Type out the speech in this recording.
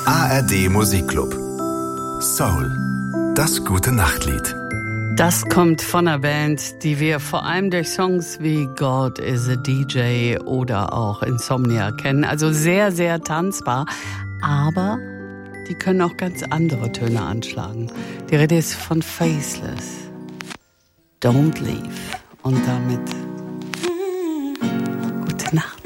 ARD Musikclub. Soul. Das gute Nachtlied. Das kommt von einer Band, die wir vor allem durch Songs wie God is a DJ oder auch Insomnia kennen. Also sehr, sehr tanzbar. Aber die können auch ganz andere Töne anschlagen. Die Rede ist von Faceless. Don't Leave. Und damit gute Nacht.